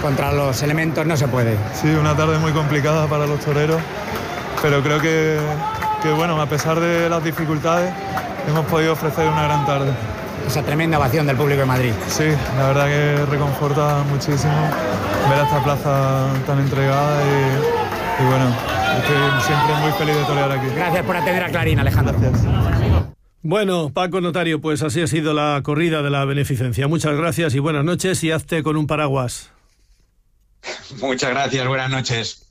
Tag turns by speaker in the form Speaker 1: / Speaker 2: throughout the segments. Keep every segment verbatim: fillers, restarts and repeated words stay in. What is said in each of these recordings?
Speaker 1: contra los elementos no se puede.
Speaker 2: Sí, una tarde muy complicada para los toreros, pero creo que, que bueno, a pesar de las dificultades, hemos podido ofrecer una gran tarde.
Speaker 1: Esa tremenda ovación del público de Madrid.
Speaker 2: Sí, la verdad que reconforta muchísimo ver a esta plaza tan entregada y, y bueno, estoy siempre muy feliz de torear aquí.
Speaker 1: Gracias por atender a Clarín, Alejandro.
Speaker 2: Gracias.
Speaker 3: Bueno, Paco Notario, pues así ha sido la corrida de la beneficencia. Muchas gracias y buenas noches, y hazte con un paraguas.
Speaker 4: Muchas gracias, buenas noches.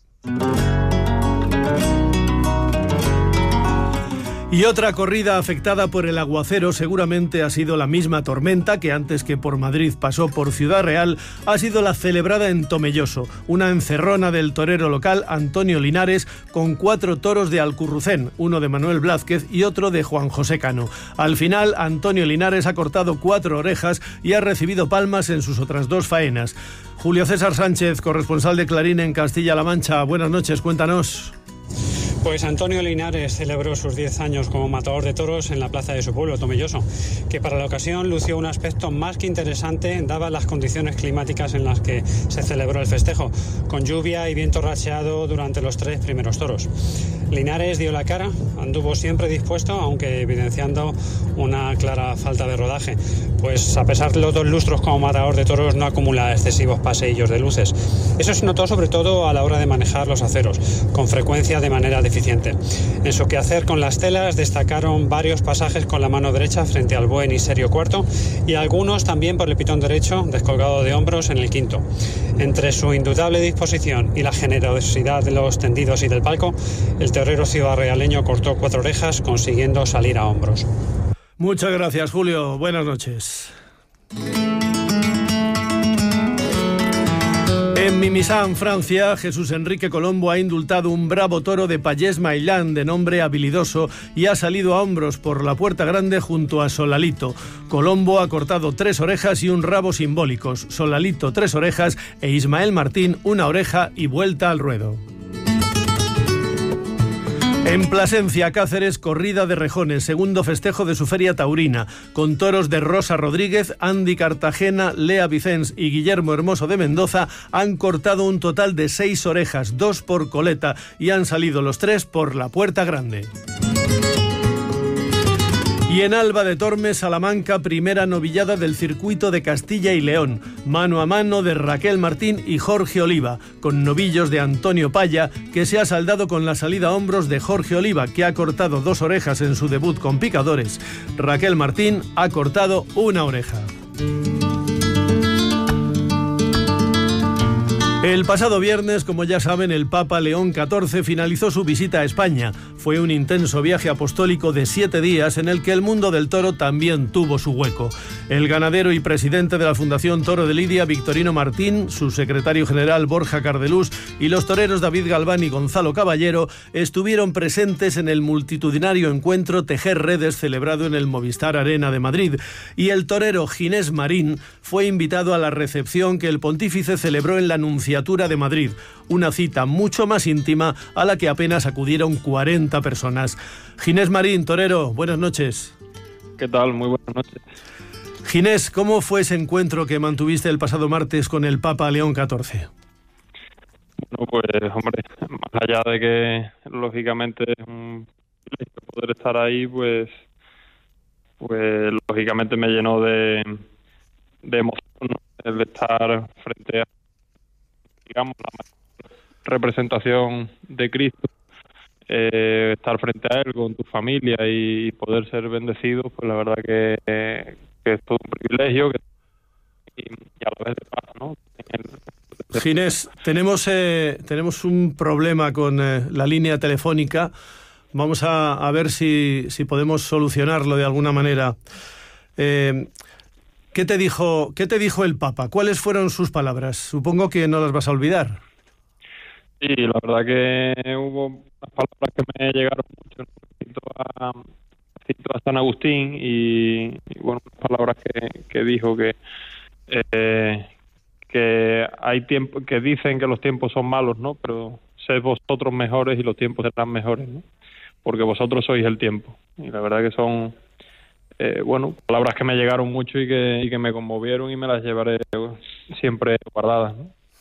Speaker 3: Y otra corrida afectada por el aguacero seguramente ha sido la misma tormenta que antes que por Madrid pasó por Ciudad Real, ha sido la celebrada en Tomelloso, una encerrona del torero local Antonio Linares con cuatro toros de Alcurrucén, uno de Manuel Blázquez y otro de Juan José Cano. Al final, Antonio Linares ha cortado cuatro orejas y ha recibido palmas en sus otras dos faenas. Julio César Sánchez, corresponsal de Clarín en Castilla-La Mancha, buenas noches, cuéntanos.
Speaker 5: Pues Antonio Linares celebró sus diez años como matador de toros en la plaza de su pueblo, Tomelloso, que para la ocasión lució un aspecto más que interesante dadas las condiciones climáticas en las que se celebró el festejo, con lluvia y viento racheado durante los tres primeros toros. Linares dio la cara, anduvo siempre dispuesto, aunque evidenciando una clara falta de rodaje, pues a pesar de los dos lustros como matador de toros no acumula excesivos paseillos de luces. Eso se notó sobre todo a la hora de manejar los aceros, con frecuencia de manera deficiente. En su quehacer con las telas destacaron varios pasajes con la mano derecha frente al buen y serio cuarto, y algunos también por el pitón derecho, descolgado de hombros en el quinto. Entre su indudable disposición y la generosidad de los tendidos y del palco, el torero ciudadrealeño cortó cuatro orejas, consiguiendo salir a hombros.
Speaker 3: Muchas gracias, Julio. Buenas noches. En Mimizan, Francia, Jesús Enrique Colombo ha indultado un bravo toro de Pallés Maillán de nombre habilidoso y ha salido a hombros por la puerta grande junto a Solalito. Colombo ha cortado tres orejas y un rabo simbólicos, Solalito tres orejas e Ismael Martín una oreja y vuelta al ruedo. En Plasencia, Cáceres, corrida de rejones, segundo festejo de su feria taurina, con toros de Rosa Rodríguez, Andy Cartagena, Lea Vicens y Guillermo Hermoso de Mendoza, han cortado un total de seis orejas, dos por coleta, y han salido los tres por la puerta grande. Y en Alba de Tormes, Salamanca, primera novillada del circuito de Castilla y León, mano a mano de Raquel Martín y Jorge Oliva, con novillos de Antonio Paya, que se ha saldado con la salida a hombros de Jorge Oliva, que ha cortado dos orejas en su debut con picadores. Raquel Martín ha cortado una oreja. El pasado viernes, como ya saben, el Papa León catorce finalizó su visita a España. Fue un intenso viaje apostólico de siete días en el que el mundo del toro también tuvo su hueco. El ganadero y presidente de la Fundación Toro de Lidia, Victorino Martín, su secretario general Borja Cardelús y los toreros David Galván y Gonzalo Caballero estuvieron presentes en el multitudinario encuentro Tejer Redes celebrado en el Movistar Arena de Madrid. Y el torero Ginés Marín fue invitado a la recepción que el pontífice celebró en la Anunciación de Madrid, una cita mucho más íntima a la que apenas acudieron cuarenta personas. Ginés Marín, torero, buenas noches.
Speaker 6: ¿Qué tal? Muy buenas noches.
Speaker 3: Ginés, ¿cómo fue ese encuentro que mantuviste el pasado martes con el Papa León catorce?
Speaker 6: Bueno, pues, hombre, más allá de que, lógicamente, es un privilegio poder estar ahí, pues, pues lógicamente me llenó de, de emoción, ¿no? El de estar frente a, digamos, la representación de Cristo, eh, estar frente a Él con tu familia y poder ser bendecido, pues la verdad que, eh, que es todo un privilegio que, y, y a la vez de paz, ¿no? El...
Speaker 3: Ginés, tenemos, eh, tenemos un problema con eh, la línea telefónica. Vamos a, a ver si, si podemos solucionarlo de alguna manera. Eh, ¿Qué te dijo, qué te dijo el Papa? ¿Cuáles fueron sus palabras? Supongo que no las vas a olvidar.
Speaker 6: Sí, la verdad que hubo unas palabras que me llegaron mucho. Cito a, cito a San Agustín y, y bueno, unas palabras que, que dijo que eh, que hay tiempo, que dicen que los tiempos son malos, ¿no? Pero sed vosotros mejores y los tiempos serán mejores, ¿no? Porque vosotros sois el tiempo. Y la verdad que son Eh, bueno, palabras que me llegaron mucho y que, y que me conmovieron y me las llevaré siempre guardadas, ¿no?